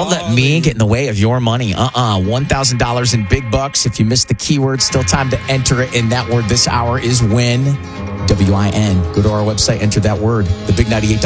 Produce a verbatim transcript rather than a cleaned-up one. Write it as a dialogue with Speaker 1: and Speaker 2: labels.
Speaker 1: Don't let me get in the way of your money. Uh-uh. one thousand dollars in big bucks. If you missed the keyword, still time to enter it. And that word this hour is win. W I N. Go to our website, enter that word. The Big ninety-eight